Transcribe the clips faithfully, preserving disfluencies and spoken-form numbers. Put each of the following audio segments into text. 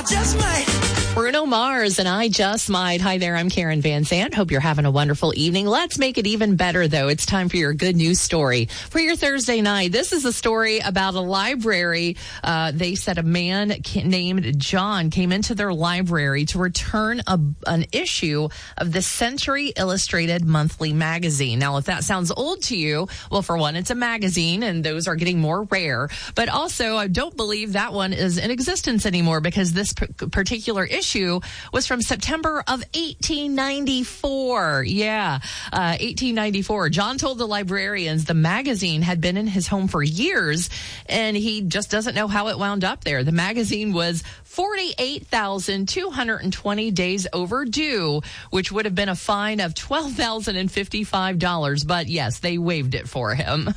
just might. Bruno Mars and I Just Might. Hi there, I'm Karen Van Zandt. Hope you're having a wonderful evening. Let's make it even better, though. It's time for your good news story for your Thursday night. This is a story about a library. Uh, they said a man named John came into their library to return a, an issue of the Century Illustrated Monthly magazine. Now, if that sounds old to you, well, for one, it's a magazine, and those are getting more rare. But also, I don't believe that one is in existence anymore, because this p- particular issue issue was from September of eighteen ninety-four. Yeah, uh, eighteen ninety-four. John told the librarians the magazine had been in his home for years, and he just doesn't know how it wound up there. The magazine was forty-eight thousand two hundred twenty days overdue, which would have been a fine of twelve thousand fifty-five dollars. But yes, they waived it for him.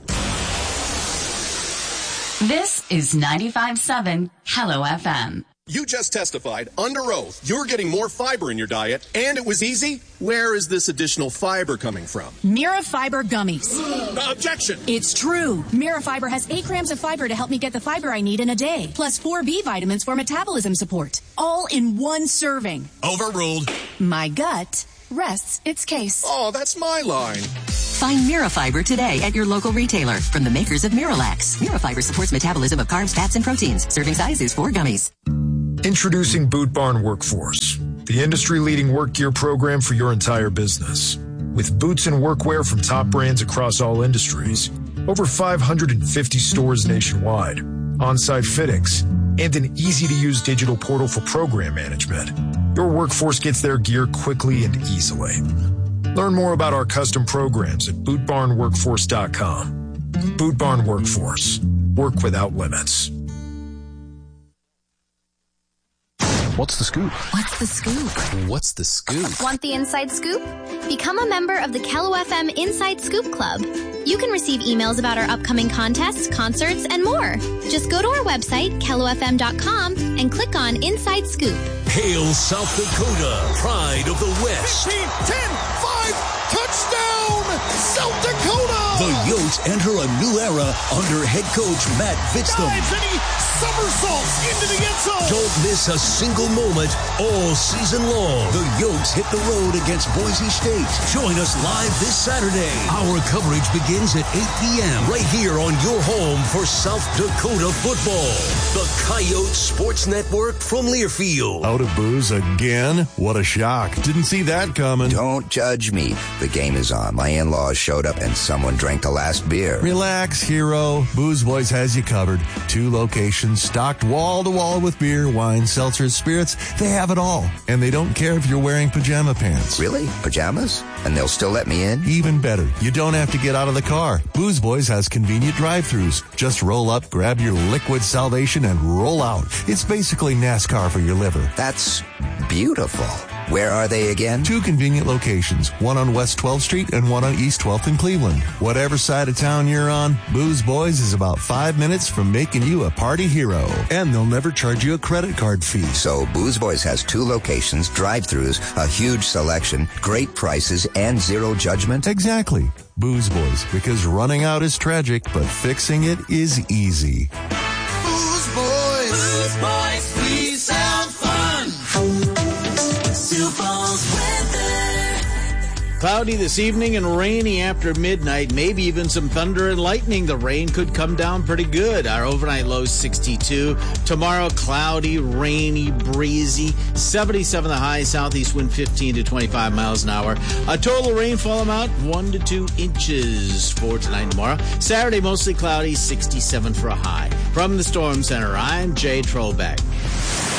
This is ninety-five point seven Hello F M. You just testified under oath you're getting more fiber in your diet, and it was easy. Where is this additional fiber coming from? Mirafiber gummies. Uh, objection. It's true. Mirafiber has eight grams of fiber to help me get the fiber I need in a day, plus four B vitamins for metabolism support, all in one serving. Overruled. My gut rests its case. Oh, that's my line. Find Mirafiber today at your local retailer from the makers of Miralax. Mirafiber supports metabolism of carbs, fats, and proteins. Serving size is four gummies. Introducing Boot Barn Workforce, the industry-leading work gear program for your entire business. With boots and workwear from top brands across all industries, over five hundred fifty stores nationwide, on-site fittings, and an easy-to-use digital portal for program management, your workforce gets their gear quickly and easily. Learn more about our custom programs at boot barn workforce dot com. Boot Barn Workforce. Work without limits. What's the scoop? What's the scoop? What's the scoop? Want the inside scoop? Become a member of the Kello F M Inside Scoop Club. You can receive emails about our upcoming contests, concerts, and more. Just go to our website, kello f m dot com, and click on Inside Scoop. Hail South Dakota, pride of the West. fifteen, ten, five, touchdown, South Dakota! The Yotes enter a new era under head coach Matt Vitztham. Dives and he somersaults into the end zone. Don't miss a single moment all season long. The Yotes hit the road against Boise State. Join us live this Saturday. Our coverage begins at eight p.m. right here on your home for South Dakota football. The Coyote Sports Network from Learfield. Out of booze again? What a shock. Didn't see that coming. Don't judge me. The game is on. My in-laws showed up and someone drank the last beer. Relax, hero. Booze Boys has you covered. Two locations stocked wall to wall with beer, wine, seltzers, spirits. They have it all. And they don't care if you're wearing pajama pants. Really? Pajamas? And they'll still let me in? Even better. You don't have to get out of the car. Booze Boys has convenient drive-thrus. Just roll up, grab your liquid salvation, and roll out. It's basically NASCAR for your liver. That's beautiful. Where are they again? Two convenient locations, one on West twelfth Street and one on East twelfth in Cleveland. Whatever side of town you're on, Booze Boys is about five minutes from making you a party hero. And they'll never charge you a credit card fee. So Booze Boys has two locations, drive-thrus, a huge selection, great prices, and zero judgment? Exactly. Booze Boys, because running out is tragic, but fixing it is easy. Booze Boys. Booze Boys, we sound fun. Cloudy this evening and rainy after midnight, maybe even some thunder and lightning. The rain could come down pretty good. Our overnight low is sixty-two. Tomorrow, cloudy, rainy, breezy. seventy-seven the high, southeast wind fifteen to twenty-five miles an hour. A total rainfall amount, one to two inches for tonight and tomorrow. Saturday, mostly cloudy, sixty-seven for a high. From the Storm Center, I'm Jay Trollbeck.